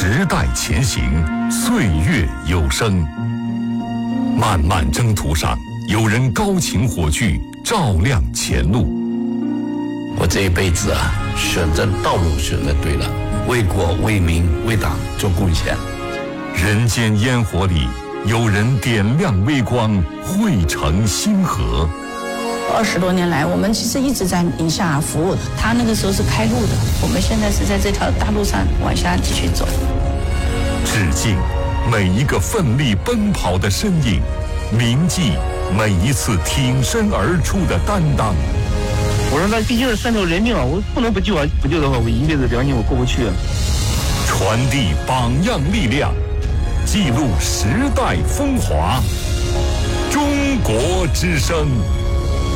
时代前行，岁月有声。漫漫征途上，有人高擎火炬，照亮前路。 我这一辈子啊，选择道路选择对了，为国为民为党做贡献。 人间烟火里，有人点亮微光，汇成星河。 20多年来，我们其实一直在宁夏服务的。他那个时候是开路的，我们现在是在这条大路上往下继续走。 致敬每一个奋力奔跑的身影，铭记每一次挺身而出的担当。 我说那毕竟是3条人命啊，我不能不救啊！不救的话，我一辈子良心我过不去啊。 传递榜样力量，记录时代风华。中国之声。